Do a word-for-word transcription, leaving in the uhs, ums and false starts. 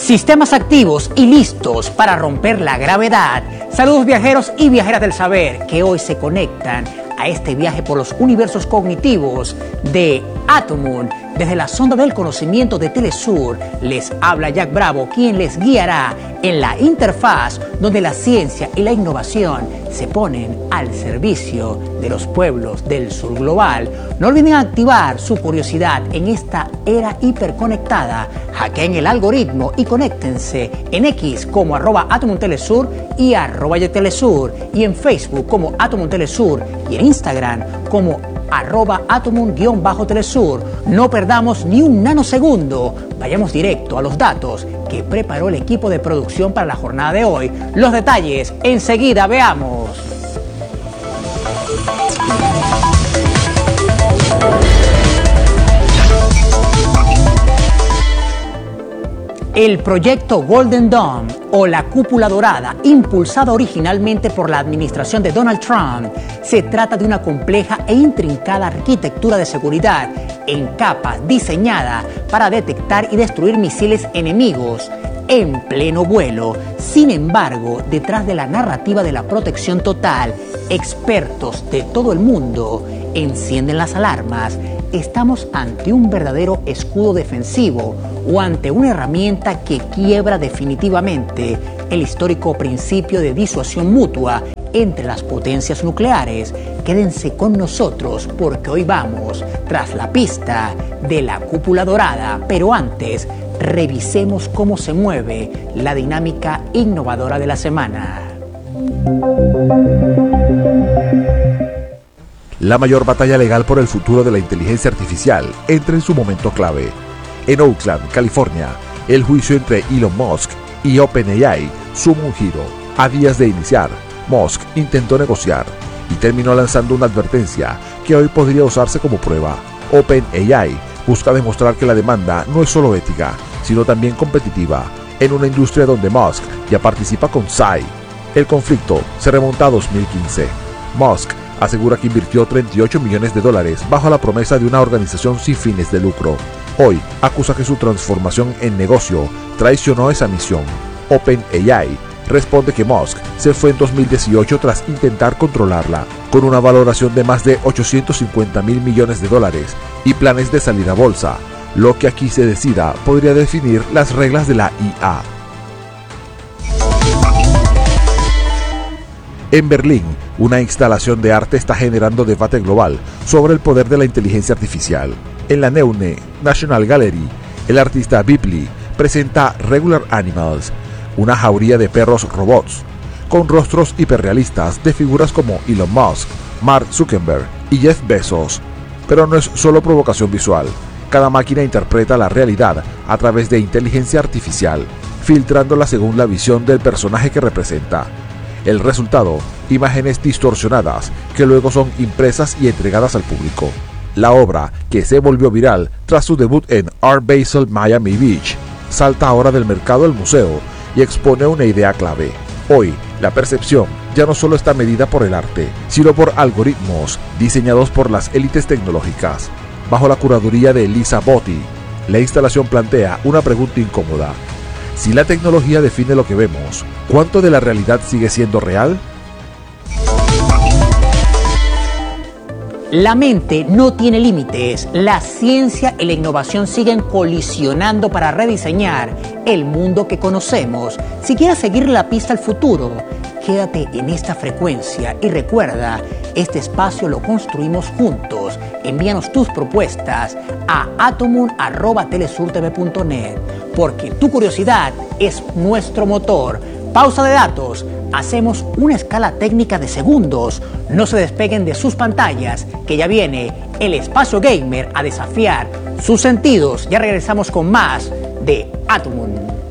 Sistemas activos y listos para romper la gravedad. Saludos viajeros y viajeras del saber que hoy se conectan a este viaje por los universos cognitivos de Atomun. Desde la sonda del conocimiento de Telesur les habla Jack Bravo, quien les guiará en la interfaz donde la ciencia y la innovación se ponen al servicio de los pueblos del sur global. No olviden activar su curiosidad en esta era hiperconectada. Hackeen el algoritmo y conéctense en X como arroba Atomun Telesur y arroba Telesur, y en Facebook como Atomun Telesur y en Instagram como arroba Atomun-Telesur. No perdamos ni un nanosegundo. Vayamos directo a los datos que preparó el equipo de producción para la jornada de hoy. Los detalles enseguida, veamos. El proyecto Golden Dome, o la cúpula dorada, impulsada originalmente por la administración de Donald Trump, se trata de una compleja e intrincada arquitectura de seguridad en capas diseñada para detectar y destruir misiles enemigos en pleno vuelo. Sin embargo, detrás de la narrativa de la protección total, expertos de todo el mundo encienden las alarmas. ¿Estamos ante un verdadero escudo defensivo o ante una herramienta que quiebra definitivamente el histórico principio de disuasión mutua entre las potencias nucleares? Quédense con nosotros porque hoy vamos tras la pista de la cúpula dorada, pero antes revisemos cómo se mueve la dinámica innovadora de la semana. La mayor batalla legal por el futuro de la inteligencia artificial entra en su momento clave. En Oakland, California, el juicio entre Elon Musk y OpenAI suma un giro. A días de iniciar, Musk intentó negociar y terminó lanzando una advertencia que hoy podría usarse como prueba. OpenAI busca demostrar que la demanda no es solo ética, sino también competitiva, en una industria donde Musk ya participa con S A I. El conflicto se remonta a dos mil quince. Musk asegura que invirtió treinta y ocho millones de dólares bajo la promesa de una organización sin fines de lucro. Hoy acusa que su transformación en negocio traicionó esa misión. OpenAI responde que Musk se fue en dos mil dieciocho tras intentar controlarla, con una valoración de más de ochocientos cincuenta mil millones de dólares y planes de salir a bolsa. Lo que aquí se decida podría definir las reglas de la I A. En Berlín, una instalación de arte está generando debate global sobre el poder de la inteligencia artificial. En la Neue National Gallery, el artista Bibli presenta Regular Animals, una jauría de perros robots, con rostros hiperrealistas de figuras como Elon Musk, Mark Zuckerberg y Jeff Bezos. Pero no es solo provocación visual. Cada máquina interpreta la realidad a través de inteligencia artificial, filtrándola según la visión del personaje que representa. El resultado, imágenes distorsionadas que luego son impresas y entregadas al público. La obra, que se volvió viral tras su debut en Art Basel Miami Beach, salta ahora del mercado al museo y expone una idea clave. Hoy, la percepción ya no solo está medida por el arte, sino por algoritmos diseñados por las élites tecnológicas. Bajo la curaduría de Lisa Botti, la instalación plantea una pregunta incómoda. Si la tecnología define lo que vemos, ¿cuánto de la realidad sigue siendo real? La mente no tiene límites. La ciencia y la innovación siguen colisionando para rediseñar el mundo que conocemos. Si quieres seguir la pista al futuro, quédate en esta frecuencia y recuerda, este espacio lo construimos juntos. Envíanos tus propuestas a atomun arroba telesurtv punto net, porque tu curiosidad es nuestro motor. Pausa de datos. Hacemos una escala técnica de segundos. No se despeguen de sus pantallas, que ya viene el espacio gamer a desafiar sus sentidos. Ya regresamos con más de Atomun.